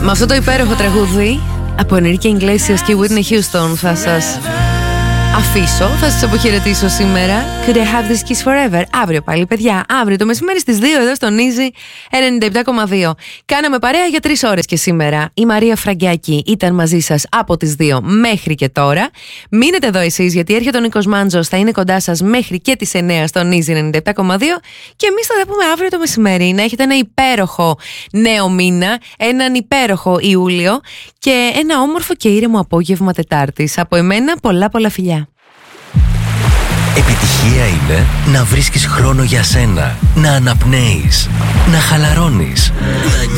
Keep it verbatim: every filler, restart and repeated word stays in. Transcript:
Με αυτό το υπέροχο τραγούδι από Enrique Iglesias και Whitney Houston θα σας αφήσω, θα σας αποχαιρετήσω σήμερα. Could I have this kiss forever? Αύριο πάλι, παιδιά, αύριο το μεσημέρι στις δύο εδώ στον Easy ενενήντα επτά κόμμα δύο. Κάναμε παρέα για τρεις ώρες και σήμερα. Η Μαρία Φραγκιάκη ήταν μαζί σας από τις δύο μέχρι και τώρα. Μείνετε εδώ εσείς, γιατί έρχεται ο Νίκος Μάντζος, θα είναι κοντά σας μέχρι και τις εννιά στον Easy ενενήντα επτά κόμμα δύο. Και εμείς θα τα πούμε αύριο το μεσημέρι. Να έχετε ένα υπέροχο νέο μήνα, έναν υπέροχο Ιούλιο και ένα όμορφο και ήρεμο απόγευμα Τετάρτης. Από εμένα πολλά πολλά φιλιά. Επιτυχία είναι να βρίσκεις χρόνο για σένα, να αναπνέεις, να χαλαρώνεις, να